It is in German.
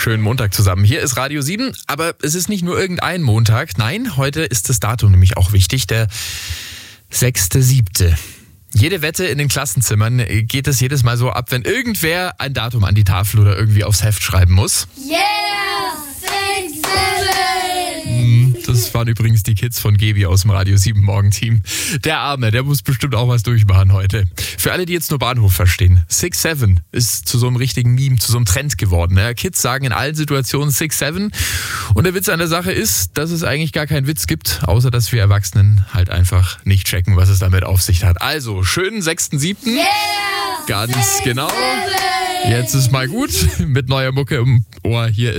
schönen Montag zusammen. Hier ist Radio 7, aber es ist nicht nur irgendein Montag. Nein, heute ist das Datum nämlich auch wichtig, der 6.7. Jede Wette in den Klassenzimmern geht es jedes Mal so ab, wenn irgendwer ein Datum an die Tafel oder irgendwie aufs Heft schreiben muss. Yeah! 6, 7! Das waren übrigens die Kids von Gebi aus dem Radio 7 Morgenteam. Der Arme, der muss bestimmt auch was durchmachen heute. Für alle, die jetzt nur Bahnhof verstehen, 6-7 ist zu so einem richtigen Meme, zu so einem Trend geworden. Kids sagen in allen Situationen 6-7. Und der Witz an der Sache ist, dass es eigentlich gar keinen Witz gibt, außer dass wir Erwachsenen halt einfach nicht checken, was es damit auf sich hat. Also, schönen 6.7. Yeah! Ganz genau. Jetzt ist mal gut mit neuer Mucke im Ohr. Hier